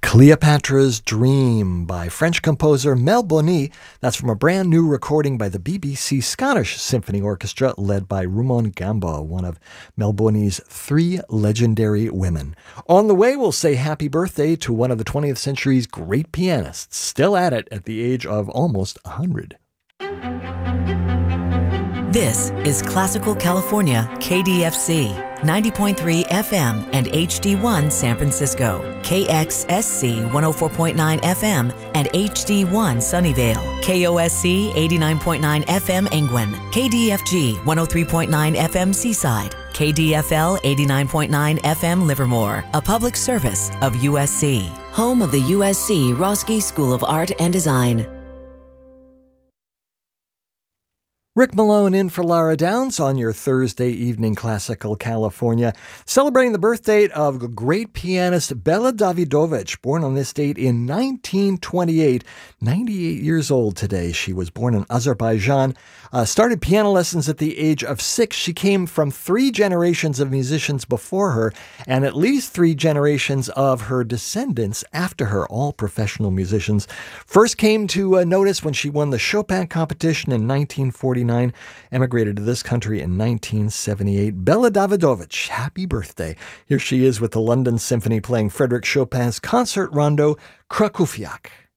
Cleopatra's Dream by French composer Mel Boni. That's from a brand new recording by the BBC Scottish Symphony Orchestra led by Rumon Gamba, one of Mel Boni's three legendary women. On the way, we'll say happy birthday to one of the 20th century's great pianists, still at the age of almost 100. This is Classical California, KDFC, 90.3 FM and HD1 San Francisco, KXSC 104.9 FM and HD1 Sunnyvale, KOSC 89.9 FM Angwin, KDFG 103.9 FM Seaside, KDFL 89.9 FM Livermore, a public service of USC. Home of the USC Roski School of Art and Design. Rick Malone in for Lara Downs on your Thursday evening Classical California, celebrating the birth date of great pianist Bela Davidovich, born on this date in 1928, 98 years old today. She was born in Azerbaijan, started piano lessons at the age of 6. She came from 3 generations of musicians before her and at least 3 generations of her descendants after her, all professional musicians. First came to notice when she won the Chopin competition in 1949. Emigrated to this country in 1978. Bela Davidovich, happy birthday. Here she is with the London Symphony playing Frédéric Chopin's Concert Rondo, Krakowiak.